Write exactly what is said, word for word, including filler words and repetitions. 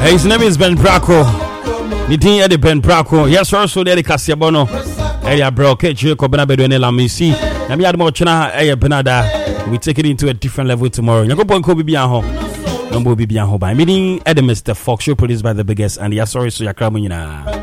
His name is Ben Braco. Nidin Eddie Ben Braco. Yes, also the Casiabono. Eya bro, Kechi Kobana Bedwene Lamisi. Yami Admo China Eya Benada. We take it into a different level tomorrow. Yako Bon Kobe Bianho. Number Bibianho by meeting Eddie Mister Fox show produced by the biggest and yes, sorry, so Yakramunina.